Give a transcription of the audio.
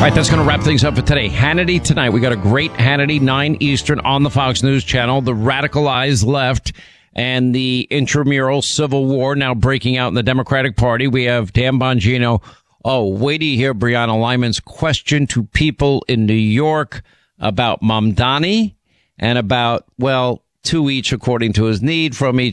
right, that's going to wrap things up for today. Hannity tonight. We got a great Hannity, 9 Eastern on the Fox News Channel. The radicalized left and the intramural civil war now breaking out in the Democratic Party. We have Dan Bongino. Oh, wait till you hear Brianna Lyman's question to people in New York about Mamdani and about, well, two each according to his need from each